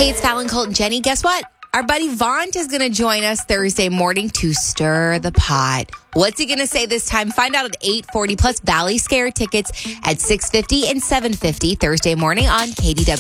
Hey, it's Fallon, Colt, and Jenny. Guess what? Our buddy Vaunt is going to join us Thursday morning to stir the pot. What's he going to say this time? Find out at 8:40 plus Valley Scare tickets at 6:50 and 7:50 Thursday morning on KDW.